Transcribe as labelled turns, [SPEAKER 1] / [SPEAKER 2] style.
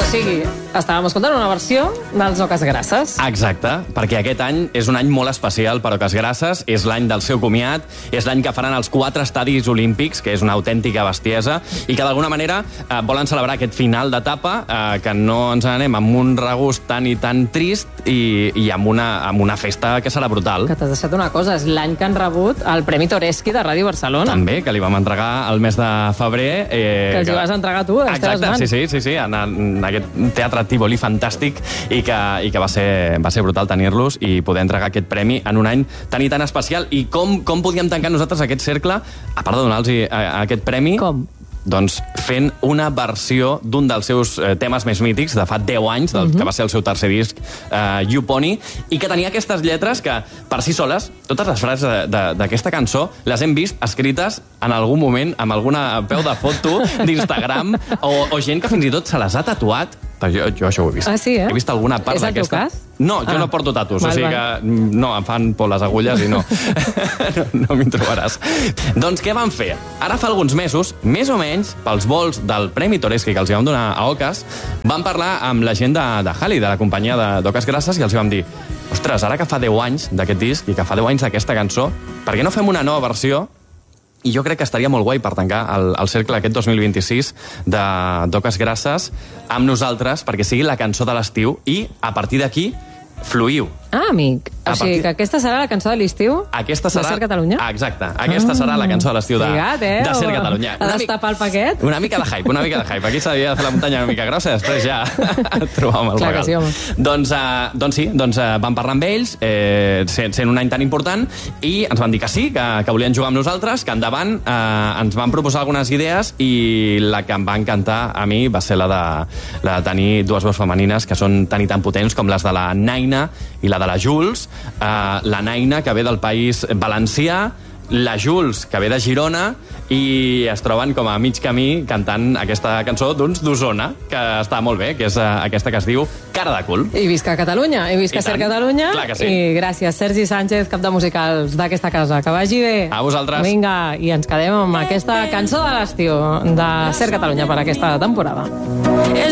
[SPEAKER 1] sigui, estàvem escoltant una versió dels Oques Grasses.
[SPEAKER 2] Exacte, perquè aquest any és un any molt especial per Oques Grasses, és l'any del seu comiat, és l'any que faran els 4 estadis olímpics, que és una autèntica bestiesa, i que d'alguna manera volen celebrar aquest final d'etapa, que no ens anem amb un regust tan i tan trist i amb una festa que serà brutal.
[SPEAKER 1] Que t'has deixat una cosa, és l'any que han rebut el Premi Toreski de Ràdio Barcelona.
[SPEAKER 2] També, que li vam entregar el mes de febrer.
[SPEAKER 1] Que els hi vas entregar tu, a les teves mans.
[SPEAKER 2] Sí, en aquest teatre Tívoli fantàstic i que va ser brutal tenir-los i poder entregar aquest premi en un any tan i tan especial. I com podíem tancar nosaltres aquest cercle, a part de donar-los aquest premi?
[SPEAKER 1] Com?
[SPEAKER 2] Doncs fent una versió d'un dels seus temes més mítics de fa 10 anys, que va ser el seu tercer disc, You Pony, i que tenia aquestes lletres que, per si soles, totes les frases d'aquesta cançó les hem vist escrites en algun moment amb alguna peu de foto d'Instagram o gent que fins i tot se les ha tatuat. Jo això ho he vist.
[SPEAKER 1] Ah, sí, eh?
[SPEAKER 2] He vist alguna part d'aquesta.
[SPEAKER 1] És el teu cas?
[SPEAKER 2] No, jo no porto tatus, o sigui que no, em fan por les agulles i no. No m'hi trobaràs. Doncs què van fer? Ara fa alguns mesos, més o menys, pels vols del Premi Toreski que els vam donar a Oques, vam parlar amb la gent de Halley, de la companyia d'Oques Grasses, i els vam dir: ostres, ara que fa 10 anys d'aquest disc i que fa 10 anys d'aquesta cançó, per què no fem una nova versió? I jo crec que estaria molt guai per tancar el cercle aquest 2026 d'Oques Grasses amb nosaltres, perquè sigui la cançó de l'estiu i, a partir d'aquí, fluïu.
[SPEAKER 1] Ah, amic. O sigui que aquesta serà la cançó de l'estiu de Ser Catalunya?
[SPEAKER 2] Exacte. Aquesta serà la cançó de l'estiu de Ser Catalunya.
[SPEAKER 1] Ha destapar el paquet?
[SPEAKER 2] Una mica de hype. Aquí s'havia de fer la muntanya una mica grossa i després ja trobàvem el regal.
[SPEAKER 1] Clar que sí, home.
[SPEAKER 2] Doncs vam parlar amb ells, sent un any tan important, i ens van dir que sí, que volien jugar amb nosaltres, que endavant ens van proposar algunes idees i la que em va encantar a mi va ser la de tenir dues veus femenines que són tan i tan potents com les de la Naina i la de la Jules. La Naina, que ve del País Valencià, la Jules, que ve de Girona, i es troben com a mig camí cantant aquesta cançó d'uns d'Osona, que està molt bé, que és aquesta que es diu Cara de cul.
[SPEAKER 1] I visca Catalunya, i visca Ser Catalunya.
[SPEAKER 2] Clar que sí.
[SPEAKER 1] I gràcies, Sergi Sánchez, cap de musicals d'aquesta casa. Que vagi bé.
[SPEAKER 2] A vosaltres.
[SPEAKER 1] Vinga, i ens quedem amb aquesta cançó de l'estiu de Ser Catalunya per aquesta temporada.